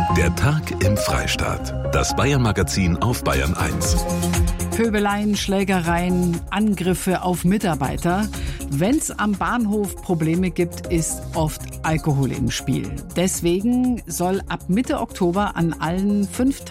Der Tag im Freistaat. Das Bayern-Magazin auf Bayern 1. Pöbeleien, Schlägereien, Angriffe auf Mitarbeiter. Wenn's am Bahnhof Probleme gibt, ist oft Alkohol im Spiel. Deswegen soll ab Mitte Oktober an allen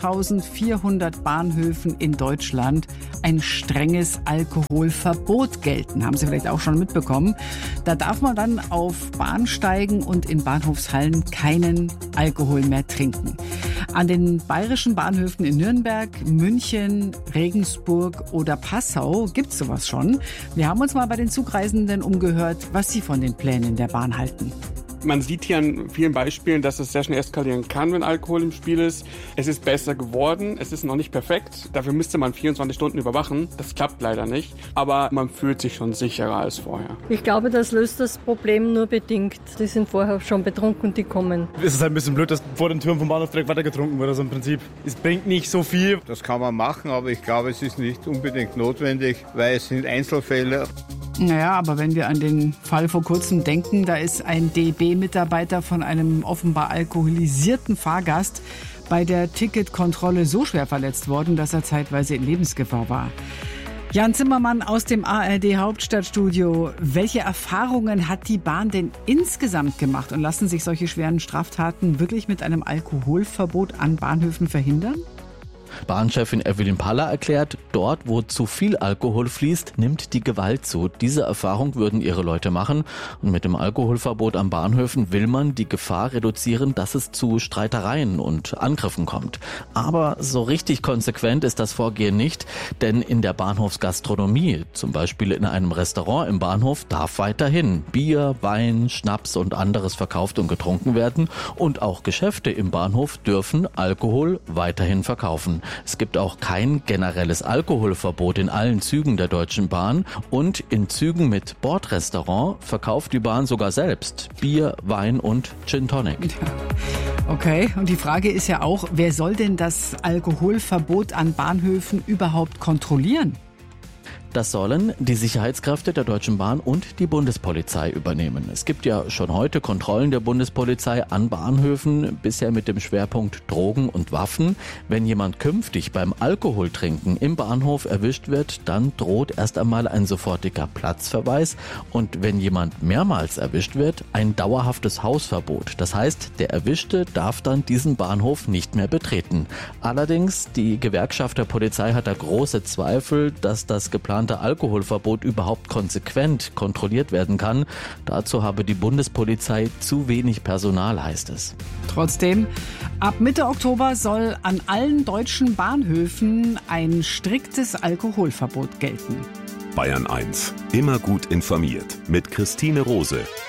5400 Bahnhöfen in Deutschland ein strenges Alkoholverbot gelten. Haben Sie vielleicht auch schon mitbekommen. Da darf man dann auf Bahnsteigen und in Bahnhofshallen keinen Alkohol mehr trinken. An den bayerischen Bahnhöfen in Nürnberg, München, Regensburg oder Passau gibt's sowas schon. Wir haben uns mal bei den Zugreisenden umgehört, was sie von den Plänen der Bahn halten. Man sieht hier an vielen Beispielen, dass es sehr schnell eskalieren kann, wenn Alkohol im Spiel ist. Es ist besser geworden, es ist noch nicht perfekt. Dafür müsste man 24 Stunden überwachen. Das klappt leider nicht. Aber man fühlt sich schon sicherer als vorher. Ich glaube, das löst das Problem nur bedingt. Die sind vorher schon betrunken, die kommen. Es ist halt ein bisschen blöd, dass vor den Türen vom Bahnhof direkt weiter getrunken wird. Also im Prinzip, es bringt nicht so viel. Das kann man machen, aber ich glaube, es ist nicht unbedingt notwendig, weil es sind Einzelfälle. Naja, aber wenn wir an den Fall vor kurzem denken, da ist ein DB-Mitarbeiter von einem offenbar alkoholisierten Fahrgast bei der Ticketkontrolle so schwer verletzt worden, dass er zeitweise in Lebensgefahr war. Jan Zimmermann aus dem ARD-Hauptstadtstudio. Welche Erfahrungen hat die Bahn denn insgesamt gemacht und lassen sich solche schweren Straftaten wirklich mit einem Alkoholverbot an Bahnhöfen verhindern? Bahnchefin Evelyn Paller erklärt, dort, wo zu viel Alkohol fließt, nimmt die Gewalt zu. Diese Erfahrung würden ihre Leute machen. Und mit dem Alkoholverbot an Bahnhöfen will man die Gefahr reduzieren, dass es zu Streitereien und Angriffen kommt. Aber so richtig konsequent ist das Vorgehen nicht, denn in der Bahnhofsgastronomie, zum Beispiel in einem Restaurant im Bahnhof, darf weiterhin Bier, Wein, Schnaps und anderes verkauft und getrunken werden. Und auch Geschäfte im Bahnhof dürfen Alkohol weiterhin verkaufen. Es gibt auch kein generelles Alkoholverbot in allen Zügen der Deutschen Bahn und in Zügen mit Bordrestaurant verkauft die Bahn sogar selbst Bier, Wein und Gin Tonic. Okay, und die Frage ist ja auch, wer soll denn das Alkoholverbot an Bahnhöfen überhaupt kontrollieren? Das sollen die Sicherheitskräfte der Deutschen Bahn und die Bundespolizei übernehmen. Es gibt ja schon heute Kontrollen der Bundespolizei an Bahnhöfen, bisher mit dem Schwerpunkt Drogen und Waffen. Wenn jemand künftig beim Alkoholtrinken im Bahnhof erwischt wird, dann droht erst einmal ein sofortiger Platzverweis und wenn jemand mehrmals erwischt wird, ein dauerhaftes Hausverbot. Das heißt, der Erwischte darf dann diesen Bahnhof nicht mehr betreten. Allerdings, die Gewerkschaft der Polizei hat da große Zweifel, dass das geplante Alkoholverbot überhaupt konsequent kontrolliert werden kann. Dazu habe die Bundespolizei zu wenig Personal, heißt es. Trotzdem, ab Mitte Oktober soll an allen deutschen Bahnhöfen ein striktes Alkoholverbot gelten. Bayern 1. Immer gut informiert mit Christine Rose.